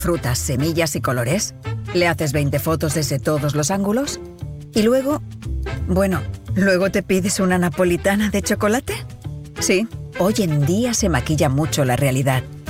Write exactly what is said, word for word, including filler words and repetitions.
frutas, semillas y colores. Le haces veinte fotos desde todos los ángulos. Y luego... Bueno, ¿luego te pides una napolitana de chocolate? Sí, hoy en día se maquilla mucho la realidad.